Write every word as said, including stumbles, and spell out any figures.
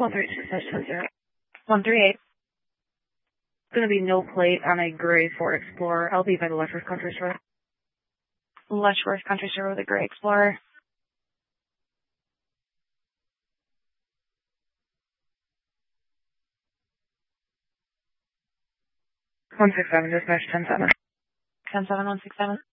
one three six ten zero. one three eight. Going to be no plate on a gray Ford Explorer. I'll be by the Letchworth Country Store. Letchworth Country Store with a gray Explorer. one six seven, dispatch ten seven. ten seven, one six seven.